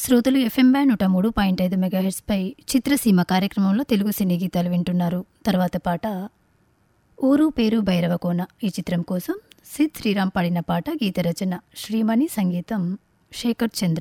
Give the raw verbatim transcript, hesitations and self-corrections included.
శ్రోతలు FM band నూట మూడు పాయింట్ ఐదు మెగాహెర్ట్స్పై చిత్రసీమ కార్యక్రమంలో తెలుగు సినీ గీతాలు వింటున్నారు. తర్వాత పాట ఊరు పేరు భైరవకోన ఈ చిత్రం కోసం సిద్ శ్రీరామ్ పాడిన పాట. గీత రచన శ్రీమణి, సంగీతం శేఖర్ చంద్ర.